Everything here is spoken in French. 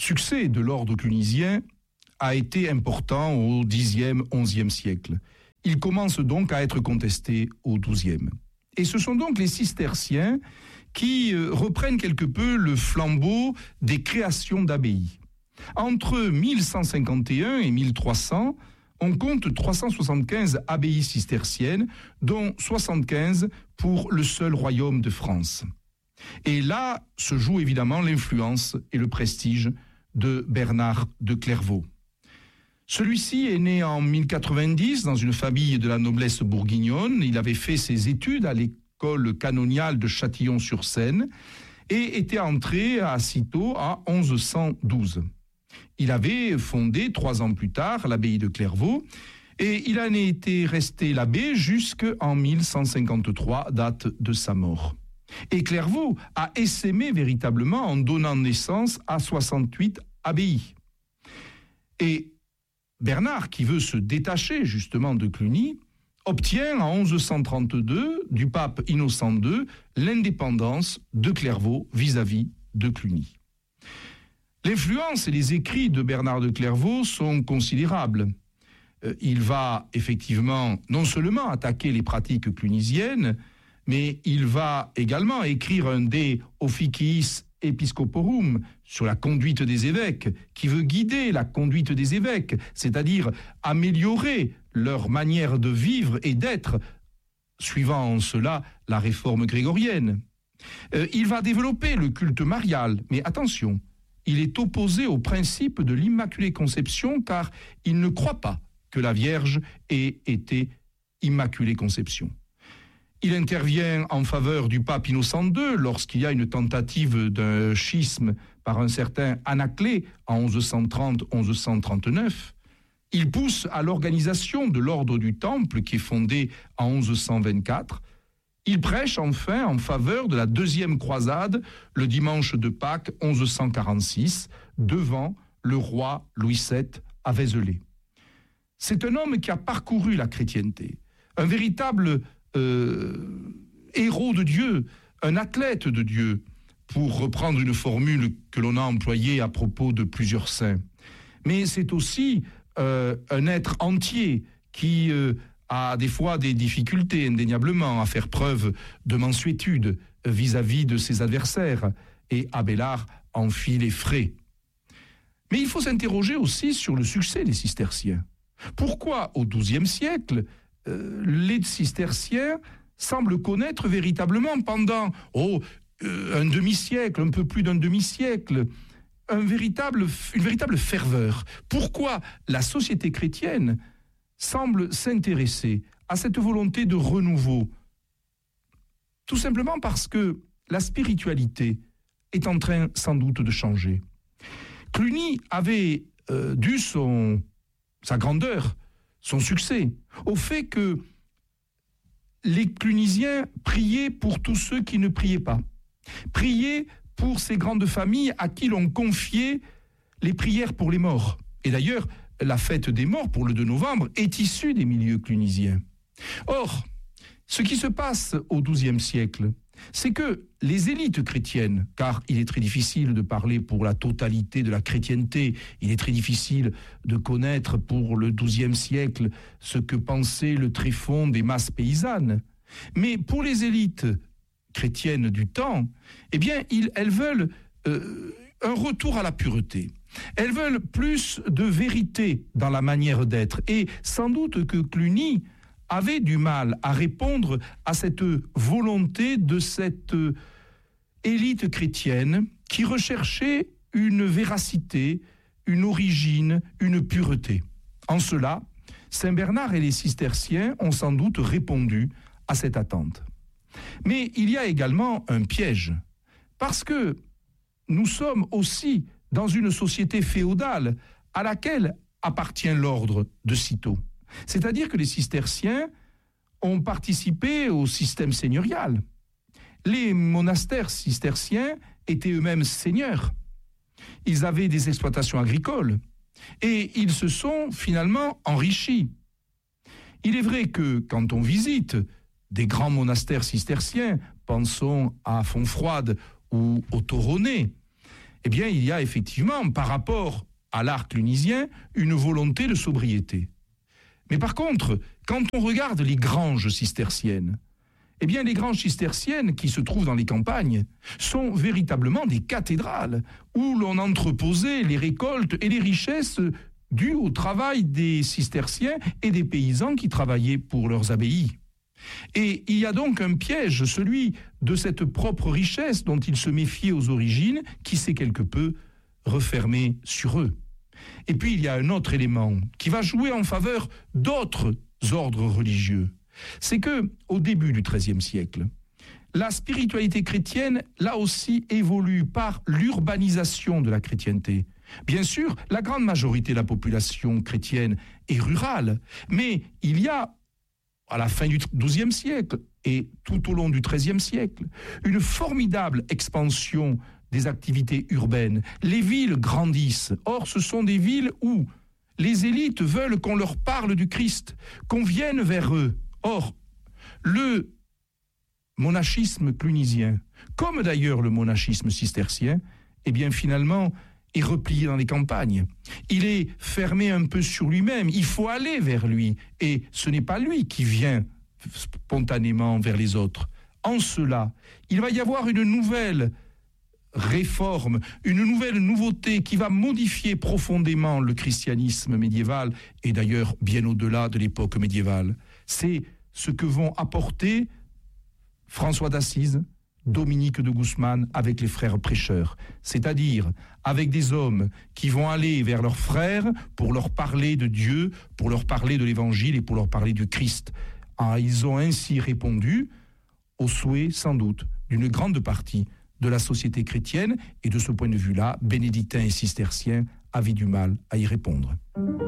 succès de l'ordre clunisien a été important au Xe, XIe siècle. Il commence donc à être contesté au XIIe. Et ce sont donc les cisterciens qui reprennent quelque peu le flambeau des créations d'abbayes. Entre 1151 et 1300, on compte 375 abbayes cisterciennes, dont 75 pour le seul royaume de France. Et là se joue évidemment l'influence et le prestige de Bernard de Clairvaux. Celui-ci est né en 1090 dans une famille de la noblesse bourguignonne. Il avait fait ses études à l'école canoniale de Châtillon-sur-Seine et était entré à Cîteaux en 1112. Il avait fondé 3 ans plus tard l'abbaye de Clairvaux et il en était resté l'abbé jusqu'en 1153, date de sa mort. Et Clairvaux a essaimé véritablement en donnant naissance à 68 abbayes. Et Bernard, qui veut se détacher justement de Cluny, obtient en 1132 du pape Innocent II l'indépendance de Clairvaux vis-à-vis de Cluny. L'influence et les écrits de Bernard de Clairvaux sont considérables. Il va effectivement non seulement attaquer les pratiques clunisiennes, mais il va également écrire un De Officiis Episcoporum sur la conduite des évêques, qui veut guider la conduite des évêques, c'est-à-dire améliorer leur manière de vivre et d'être, suivant en cela la réforme grégorienne. Il va développer le culte marial, mais attention, il est opposé au principe de l'Immaculée Conception car il ne croit pas que la Vierge ait été Immaculée Conception. Il intervient en faveur du pape Innocent II lorsqu'il y a une tentative d'un schisme par un certain Anaclée en 1130-1139. Il pousse à l'organisation de l'ordre du Temple qui est fondé en 1124. Il prêche enfin en faveur de la deuxième croisade le dimanche de Pâques 1146 devant le roi Louis VII à Vézelay. C'est un homme qui a parcouru la chrétienté, un véritable héros de Dieu, un athlète de Dieu, pour reprendre une formule que l'on a employée à propos de plusieurs saints. Mais c'est aussi un être entier qui a des fois des difficultés indéniablement à faire preuve de mansuétude vis-à-vis de ses adversaires, et Abélard en fit les frais. Mais il faut s'interroger aussi sur le succès des cisterciens. Pourquoi au XIIe siècle les cisterciens semblent connaître véritablement pendant un demi-siècle, un peu plus d'un demi-siècle, une véritable ferveur? Pourquoi la société chrétienne semble s'intéresser à cette volonté de renouveau? Tout simplement parce que la spiritualité est en train sans doute de changer. Cluny avait dû sa grandeur, son succès, au fait que les Clunisiens priaient pour tous ceux qui ne priaient pas, priaient pour ces grandes familles à qui l'on confiait les prières pour les morts. Et d'ailleurs, la fête des morts pour le 2 novembre est issue des milieux clunisiens. Or, ce qui se passe au XIIe siècle, c'est que les élites chrétiennes, car il est très difficile de parler pour la totalité de la chrétienté, il est très difficile de connaître pour le XIIe siècle ce que pensait le tréfonds des masses paysannes, mais pour les élites chrétiennes du temps, eh bien, elles veulent un retour à la pureté. Elles veulent plus de vérité dans la manière d'être, et sans doute que Cluny avait du mal à répondre à cette volonté de cette élite chrétienne qui recherchait une véracité, une origine, une pureté. En cela, Saint Bernard et les cisterciens ont sans doute répondu à cette attente. Mais il y a également un piège, parce que nous sommes aussi dans une société féodale à laquelle appartient l'ordre de Cîteaux. C'est-à-dire que les cisterciens ont participé au système seigneurial. Les monastères cisterciens étaient eux-mêmes seigneurs. Ils avaient des exploitations agricoles et ils se sont finalement enrichis. Il est vrai que quand on visite des grands monastères cisterciens, pensons à Fontfroide ou au Toronnet, eh bien, il y a effectivement, par rapport à l'art clunisien, une volonté de sobriété. Mais par contre, quand on regarde les granges cisterciennes, eh bien, les granges cisterciennes qui se trouvent dans les campagnes sont véritablement des cathédrales où l'on entreposait les récoltes et les richesses dues au travail des cisterciens et des paysans qui travaillaient pour leurs abbayes. Et il y a donc un piège, celui de cette propre richesse dont ils se méfiaient aux origines, qui s'est quelque peu refermée sur eux. Et puis il y a un autre élément qui va jouer en faveur d'autres ordres religieux. C'est que, au début du XIIIe siècle, la spiritualité chrétienne, là aussi, évolue par l'urbanisation de la chrétienté. Bien sûr, la grande majorité de la population chrétienne est rurale, mais il y a, à la fin du XIIe siècle et tout au long du XIIIe siècle, une formidable expansion des activités urbaines. Les villes grandissent. Or, ce sont des villes où les élites veulent qu'on leur parle du Christ, qu'on vienne vers eux. Or, le monachisme clunisien, comme d'ailleurs le monachisme cistercien, eh bien finalement est replié dans les campagnes. Il est fermé un peu sur lui-même. Il faut aller vers lui. Et ce n'est pas lui qui vient spontanément vers les autres. En cela, il va y avoir une nouvelle réforme, une nouvelle nouveauté qui va modifier profondément le christianisme médiéval et d'ailleurs bien au-delà de l'époque médiévale. C'est ce que vont apporter François d'Assise, Dominique de Guzman avec les frères prêcheurs, c'est-à-dire avec des hommes qui vont aller vers leurs frères pour leur parler de Dieu, pour leur parler de l'Évangile et pour leur parler du Christ. Ah, ils ont ainsi répondu au souhait, sans doute, d'une grande partie de la société chrétienne, et de ce point de vue-là, bénédictins et cisterciens avaient du mal à y répondre.